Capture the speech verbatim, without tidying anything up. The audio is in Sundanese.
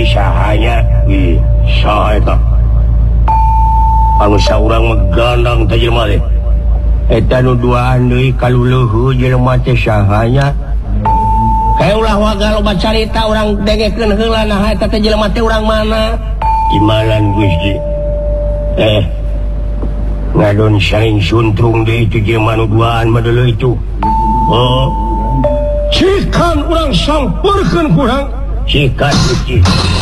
sahanya bangsa orang megandang tajilma deh eta nuduhan deui kalau leuheuh jelema teh sahanya kayak ulah waga loba carita urang dengekeun heula nah eta teh jelema teh urang mana imanan Gusti eh ngadon saing suntrung deui itu jelema nuduhan madeuleui itu oh cikan urang sampeurkeun kurang cikan Gusti